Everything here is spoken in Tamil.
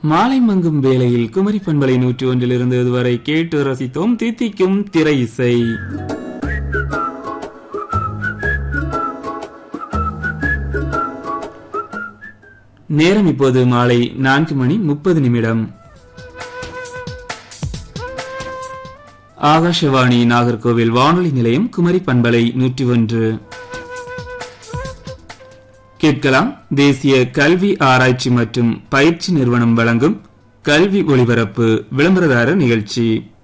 மாலை மங்கும் வேளையில் குமரி பண்பலை 101 இதுவரை கேட்டு ரசித்தோம் தித்திக்கும் திரை இசை. நேரம் இப்போது மாலை 4:30. ஆகாஷவாணி நாகர்கோவில் வானொலி நிலையம் குமரி பண்பலை 101. கேட்கலாம் தேசிய கல்வி ஆராய்ச்சி மற்றும் பயிற்சி நிறுவனம் வழங்கும் கல்வி ஒளிபரப்பு விளம்பரதார நிகழ்ச்சி.